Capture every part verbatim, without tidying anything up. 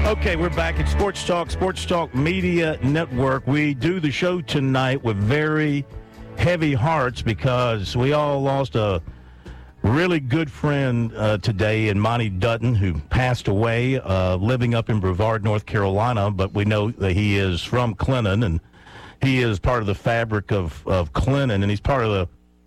Okay, we're back at Sports Talk, Sports Talk Media Network. We do the show tonight with very heavy hearts because we all lost a really good friend uh, today in Monty Dutton, who passed away uh, living up in Brevard, North Carolina. But we know that he is from Clinton, and he is part of the fabric of, of Clinton, and he's part of the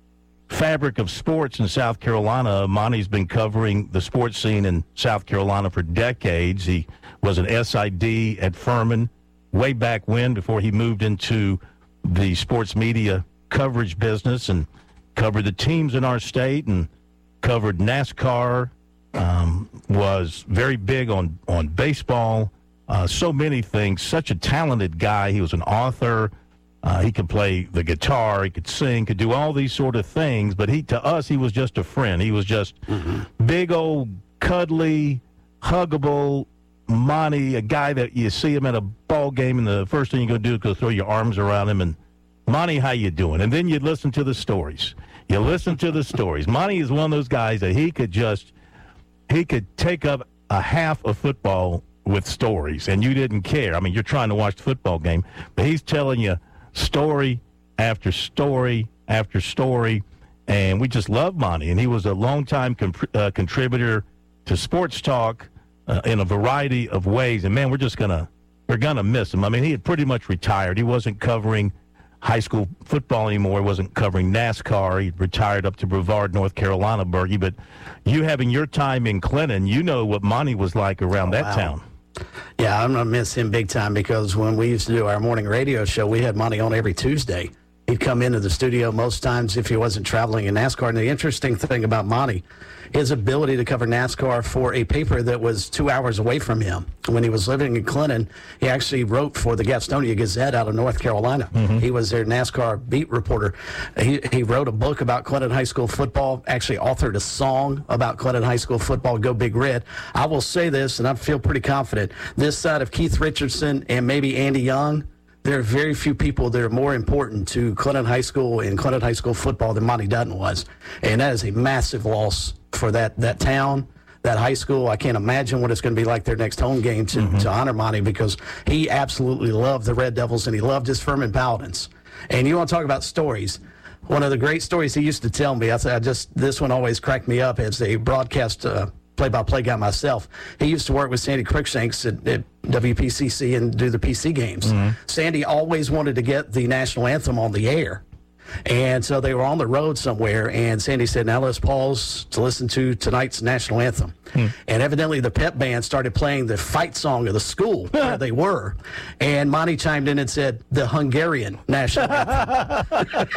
fabric of sports in South Carolina. Monty's been covering the sports scene in South Carolina for decades. He was an S I D at Furman way back when, before he moved into the sports media coverage business and covered the teams in our state and covered NASCAR, um, was very big on, on baseball, uh, so many things, such a talented guy. He was an author. Uh, he could play the guitar, he could sing, could do all these sort of things, but he to us, he was just a friend. He was just mm-hmm. big old, cuddly, huggable Monty, a guy that you see him at a ball game, and the first thing you're going to do is go throw your arms around him and, Monty, how you doing? And then you listen to the stories. You listen to the stories. Monty is one of those guys that he could just, he could take up a half of football with stories, and you didn't care. I mean, you're trying to watch the football game, but he's telling you story after story after story, and we just love Monty. And he was a longtime comp- uh, contributor to Sports Talk uh, in a variety of ways. And, man, we're just going to we're gonna miss him. I mean, he had pretty much retired. He wasn't covering high school football anymore. He wasn't covering NASCAR. He retired up to Brevard, North Carolina, Bergie. But you having your time in Clinton, you know what Monty was like around oh, that wow. town. Yeah, I'm going to miss him big time because when we used to do our morning radio show, we had Monty on every Tuesday. He'd come into the studio most times if he wasn't traveling in NASCAR. And the interesting thing about Monty, his ability to cover NASCAR for a paper that was two hours away from him. When he was living in Clinton, he actually wrote for the Gastonia Gazette out of North Carolina. Mm-hmm. He was their NASCAR beat reporter. He, he wrote a book about Clinton High School football, actually authored a song about Clinton High School football, Go Big Red. I will say this, and I feel pretty confident, this side of Keith Richardson and maybe Andy Young, there are very few people that are more important to Clinton High School and Clinton High School football than Monty Dutton was. And that is a massive loss for that, that town, that high school. I can't imagine what it's going to be like their next home game to, mm-hmm. to honor Monty, because he absolutely loved the Red Devils and he loved his Furman Paladins. And you want to talk about stories. One of the great stories he used to tell me, I, I just this one always cracked me up as a broadcast uh, play-by-play guy myself. He used to work with Sandy Cruikshanks at, at W P C C and do the P C games. Mm-hmm. Sandy always wanted to get the national anthem on the air. And so they were on the road somewhere, and Sandy said, now let's pause to listen to tonight's national anthem. Hmm. And evidently the pep band started playing the fight song of the school where they were. And Monty chimed in and said, the Hungarian national anthem.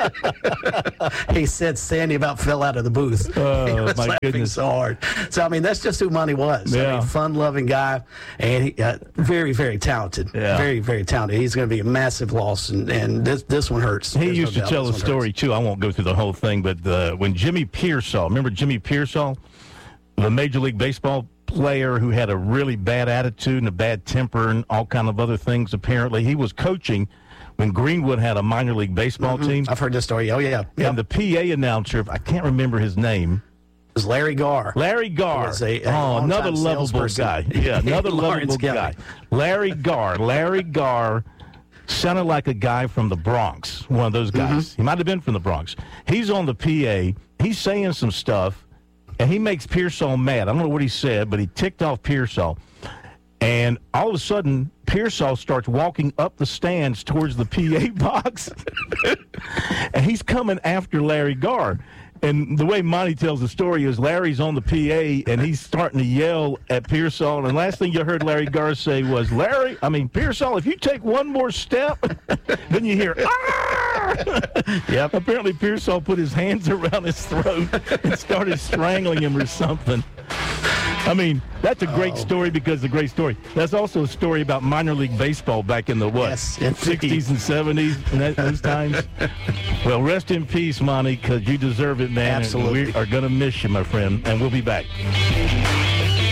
He said Sandy about fell out of the booth. Oh, he was my laughing goodness. so hard. So, I mean, that's just who Monty was. Yeah. I mean, fun-loving guy, and he, uh, very, very talented. Yeah. Very, very talented. He's going to be a massive loss, and, and this, this one hurts. He There's used no to tell the story, too. I won't go through the whole thing, but uh, when Jimmy Pearsall, remember Jimmy Pearsall, the Major League Baseball player who had a really bad attitude and a bad temper and all kind of other things, apparently. He was coaching when Greenwood had a minor league baseball mm-hmm. team. I've heard this story. Oh, yeah. Yep. And the P A announcer, I can't remember his name. It was Larry Garr. Larry Garr. A, a oh, another lovable guy. Yeah, another lovable guy. Larry Garr. Larry Garr sounded like a guy from the Bronx, one of those guys. Mm-hmm. He might have been from the Bronx. He's on the P A. He's saying some stuff, and he makes Pearsall mad. I don't know what he said, but he ticked off Pearsall. And all of a sudden, Pearsall starts walking up the stands towards the P A box, and he's coming after Larry Garr. And the way Monty tells the story is Larry's on the P A, and he's starting to yell at Pearsall. And last thing you heard Larry Garr say was, Larry, I mean, Pearsall, if you take one more step, then you hear, ah! Yep. Apparently Pearsall put his hands around his throat and started strangling him or something. I mean, that's a great oh. story because it's a great story. That's also a story about minor league baseball back in the, what, yes, sixties and seventies, and that, those times. Well, rest in peace, Monty, because you deserve it, man. Absolutely. We are going to miss you, my friend, and we'll be back.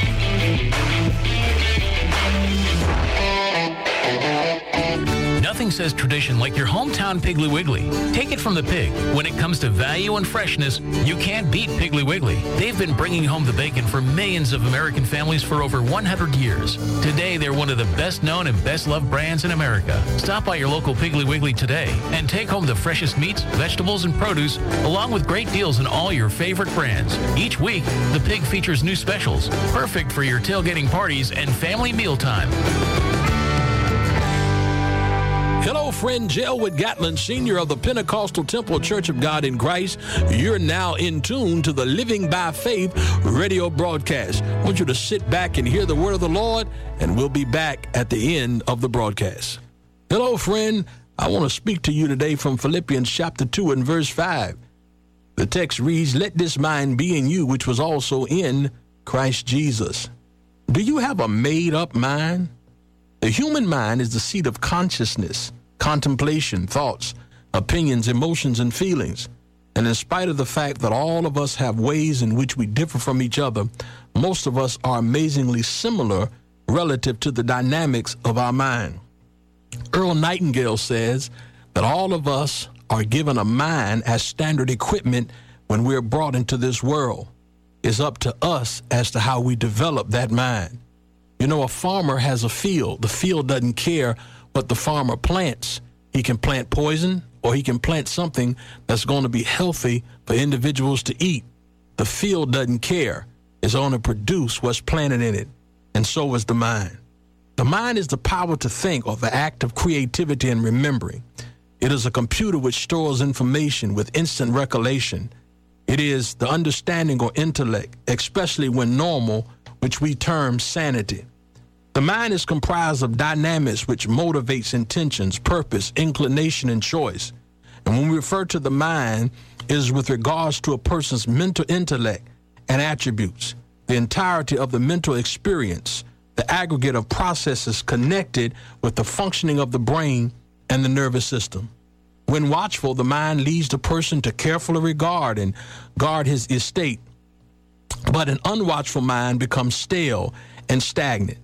Nothing says tradition like your hometown Piggly Wiggly. Take it from the pig. When it comes to value and freshness, you can't beat Piggly Wiggly. They've been bringing home the bacon for millions of American families for over one hundred years. Today, they're one of the best known and best loved brands in America. Stop by your local Piggly Wiggly today and take home the freshest meats, vegetables, and produce, along with great deals in all your favorite brands. Each week, the pig features new specials, perfect for your tailgating parties and family mealtime. Hello, friend. Jelwood Gatlin, senior of the Pentecostal Temple Church of God in Christ. You're now in tune to the Living by Faith radio broadcast. I want you to sit back and hear the word of the Lord, and we'll be back at the end of the broadcast. Hello, friend. I want to speak to you today from Philippians chapter two and verse five. The text reads, "Let this mind be in you, which was also in Christ Jesus." Do you have a made-up mind? The human mind is the seat of consciousness, contemplation, thoughts, opinions, emotions, and feelings. And in spite of the fact that all of us have ways in which we differ from each other, most of us are amazingly similar relative to the dynamics of our mind. Earl Nightingale says that all of us are given a mind as standard equipment when we're brought into this world. It's up to us as to how we develop that mind. You know, a farmer has a field. The field doesn't care what the farmer plants. He can plant poison or he can plant something that's going to be healthy for individuals to eat. The field doesn't care. It's going to produce what's planted in it. And so is the mind. The mind is the power to think, or the act of creativity and remembering. It is a computer which stores information with instant recollection. It is the understanding or intellect, especially when normal, which we term sanity. The mind is comprised of dynamics which motivates intentions, purpose, inclination, and choice. And when we refer to the mind, it is with regards to a person's mental intellect and attributes, the entirety of the mental experience, the aggregate of processes connected with the functioning of the brain and the nervous system. When watchful, the mind leads the person to carefully regard and guard his estate. But an unwatchful mind becomes stale and stagnant.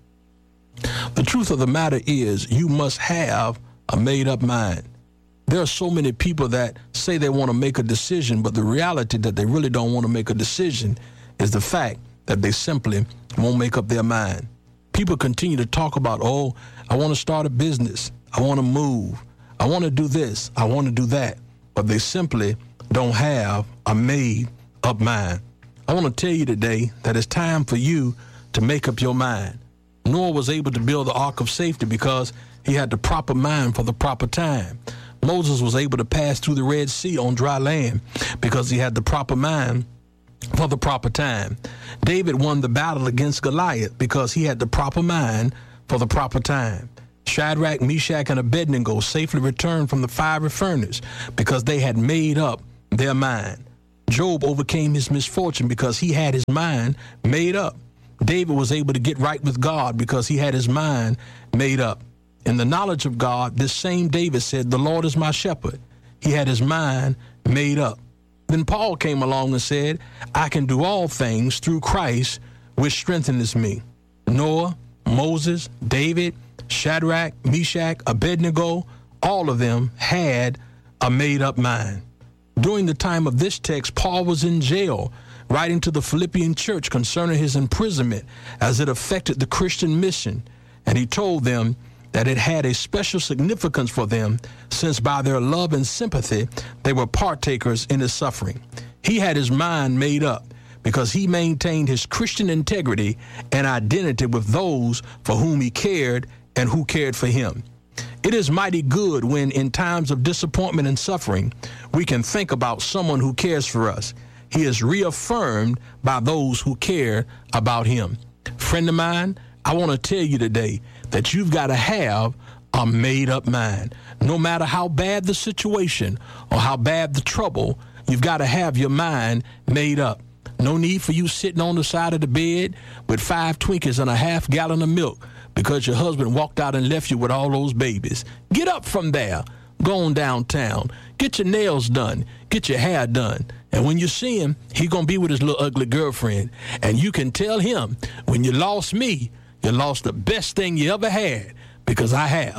The truth of the matter is, you must have a made-up mind. There are so many people that say they want to make a decision, but the reality that they really don't want to make a decision is the fact that they simply won't make up their mind. People continue to talk about, oh, I want to start a business. I want to move. I want to do this. I want to do that. But they simply don't have a made-up mind. I want to tell you today that it's time for you to make up your mind. Noah was able to build the ark of safety because he had the proper mind for the proper time. Moses was able to pass through the Red Sea on dry land because he had the proper mind for the proper time. David won the battle against Goliath because he had the proper mind for the proper time. Shadrach, Meshach, and Abednego safely returned from the fiery furnace because they had made up their mind. Job overcame his misfortune because he had his mind made up. David was able to get right with God because he had his mind made up. In the knowledge of God, this same David said, "The Lord is my shepherd." He had his mind made up. Then Paul came along and said, "I can do all things through Christ, which strengthens me." Noah, Moses, David, Shadrach, Meshach, Abednego, all of them had a made-up mind. During the time of this text, Paul was in jail, writing to the Philippian church concerning his imprisonment as it affected the Christian mission. And he told them that it had a special significance for them, since by their love and sympathy, they were partakers in his suffering. He had his mind made up because he maintained his Christian integrity and identity with those for whom he cared and who cared for him. It is mighty good when, in times of disappointment and suffering, we can think about someone who cares for us. He is reaffirmed by those who care about him. Friend of mine, I want to tell you today that you've got to have a made-up mind. No matter how bad the situation or how bad the trouble, you've got to have your mind made up. No need for you sitting on the side of the bed with five Twinkies and a half gallon of milk because your husband walked out and left you with all those babies. Get up from there. Go on downtown. Get your nails done. Get your hair done. And when you see him, he going to be with his little ugly girlfriend. And you can tell him, when you lost me, you lost the best thing you ever had, because I have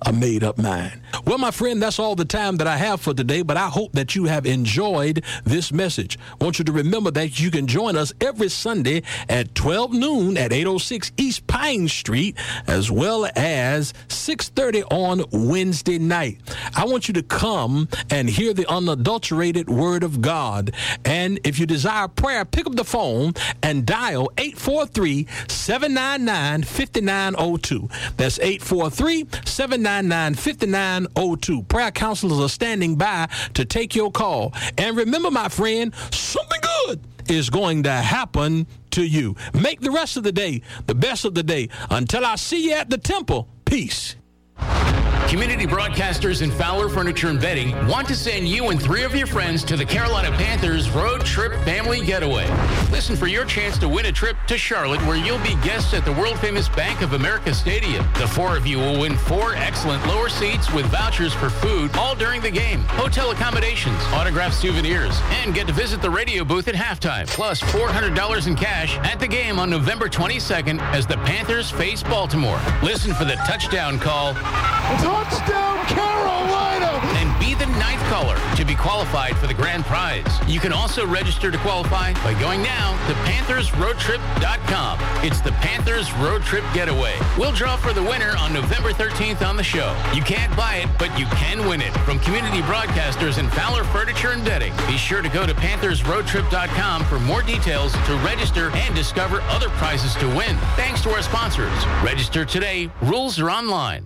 a made-up mind. Well, my friend, that's all the time that I have for today, but I hope that you have enjoyed this message. I want you to remember that you can join us every Sunday at twelve noon at eight oh six East Pine Street, as well as six thirty on Wednesday night. I want you to come and hear the unadulterated Word of God. And if you desire prayer, pick up the phone and dial eight four three, seven nine nine, five nine zero two. That's eight four three, seven nine nine, five nine zero two. Prayer counselors are standing by to take your call. And remember, my friend, something good is going to happen to you. Make the rest of the day the best of the day. Until I see you at the temple, peace. Community Broadcasters and Fowler Furniture and Bedding want to send you and three of your friends to the Carolina Panthers Road Trip Family Getaway. Listen for your chance to win a trip to Charlotte, where you'll be guests at the world-famous Bank of America Stadium. The four of you will win four excellent lower seats with vouchers for food all during the game, hotel accommodations, autographed souvenirs, and get to visit the radio booth at halftime, plus four hundred dollars in cash at the game on November twenty-second as the Panthers face Baltimore. Listen for the touchdown call. Touchdown, Carolina! And be the ninth caller to be qualified for the grand prize. You can also register to qualify by going now to panthers road trip dot com. It's the Panthers Road Trip Getaway. We'll draw for the winner on November thirteenth on the show. You can't buy it, but you can win it. From Community Broadcasters and Fowler Furniture and Bedding. Be sure to go to panthers road trip dot com for more details, to register and discover other prizes to win. Thanks to our sponsors. Register today. Rules are online.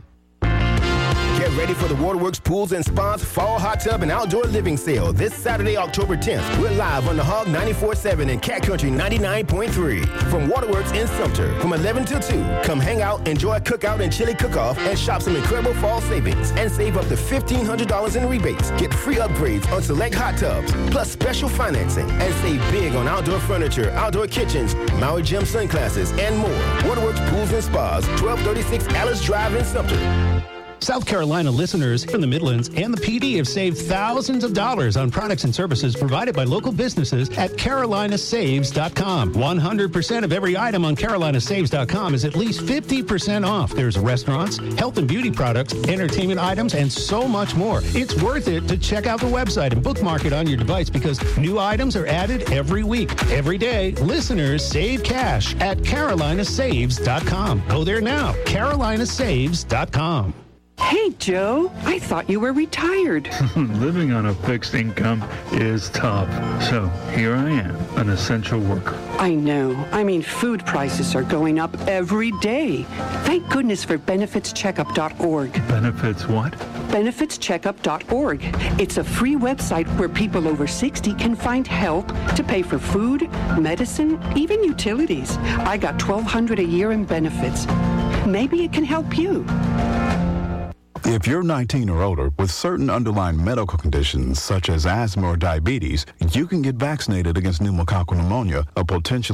Get ready for the Waterworks Pools and Spas Fall Hot Tub and Outdoor Living Sale this Saturday, October tenth. We're live on the Hog ninety-four point seven and Cat Country ninety-nine point three from Waterworks in Sumter from eleven till two. Come hang out, enjoy a cookout and chili cook-off, and shop some incredible fall savings and save up to fifteen hundred dollars in rebates. Get free upgrades on select hot tubs, plus special financing, and save big on outdoor furniture, outdoor kitchens, Maui Gym sunglasses, and more. Waterworks Pools and Spas, twelve thirty-six Alice Drive in Sumter. South Carolina listeners from the Midlands and the P D have saved thousands of dollars on products and services provided by local businesses at carolina saves dot com. one hundred percent of every item on carolina saves dot com is at least fifty percent off. There's restaurants, health and beauty products, entertainment items, and so much more. It's worth it to check out the website and bookmark it on your device because new items are added every week. Every day, listeners save cash at carolina saves dot com. Go there now, carolina saves dot com. Hey, Joe, I thought you were retired. Living on a fixed income is tough. So here I am, an essential worker. I know. I mean, food prices are going up every day. Thank goodness for benefits checkup dot org. Benefits what? benefits checkup dot org. It's a free website where people over sixty can find help to pay for food, medicine, even utilities. I got twelve hundred dollars a year in benefits. Maybe it can help you. If you're nineteen or older with certain underlying medical conditions such as asthma or diabetes, you can get vaccinated against pneumococcal pneumonia, a potential